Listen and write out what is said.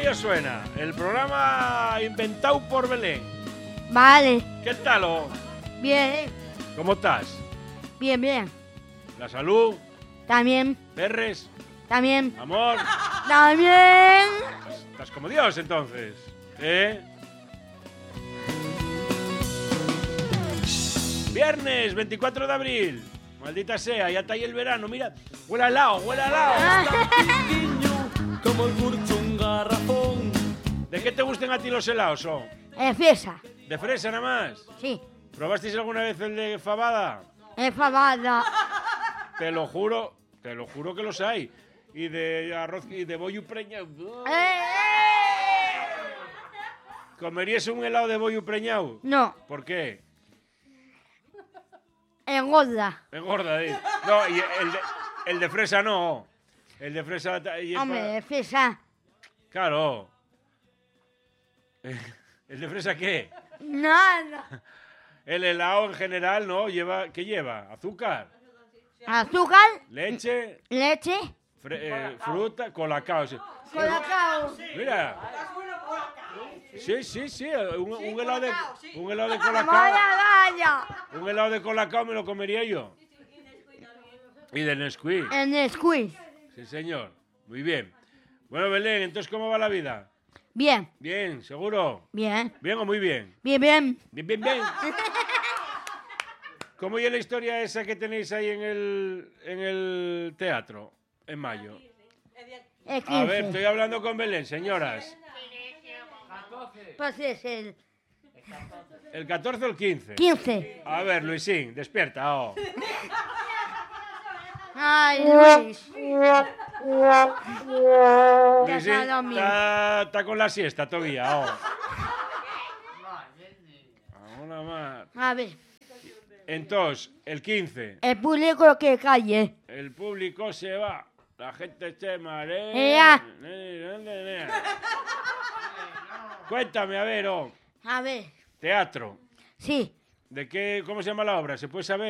os suena. El programa inventado por Belén. Vale. ¿Qué tal? Bien. ¿Cómo estás? Bien, bien. ¿La salud? También. ¿Perres? También. ¿Amor? También. Estás como Dios, entonces. ¿Eh? Viernes 24 de abril. Maldita sea, ya está ahí el verano. Mira, huele al lado, huele al lado. Como el curso un garrafón. ¿De qué te gustan a ti los helados? Fresa. ¿De fresa nada más? Sí. ¿Probasteis alguna vez el de fabada? Fabada. Te lo juro que los hay. Y de arroz y de bollo preñado. ¿Comerías un helado de bollo preñado? No. ¿Por qué? Engorda. Engorda, ¿eh? No, y el de fresa no. El de fresa... Hombre, fresa. Claro. ¿El de fresa qué? Nada. El helado en general, ¿no? ¿Qué lleva? ¿Azúcar? Azúcar. ¿Leche? Leche. Fruta, colacao. Sí. Colacao. Mira. Sí. Un helado de colacao. Vaya. Un helado de colacao me lo comería yo. Y de Nesquik. En Nesquik. Sí, señor. Muy bien. Bueno, Belén, entonces, ¿cómo va la vida? Bien. Bien, ¿seguro? Bien. ¿Bien o muy bien? Bien, bien. Bien. ¿Cómo es la historia esa que tenéis ahí en el teatro en mayo? A ver, estoy hablando con Belén, señoras. Pues es el ¿El 14 o el 15? 15. A ver, Luisín, despierta. Oh. Ay, Luis. Luisín está con la siesta todavía. Oh. Ahora más. A ver. Entonces, el 15. El público que calle. El público se va. La gente se marea. Cuéntame, a ver, A ver. teatro. Sí. ¿De qué? ¿Cómo se llama la obra? ¿Se puede saber?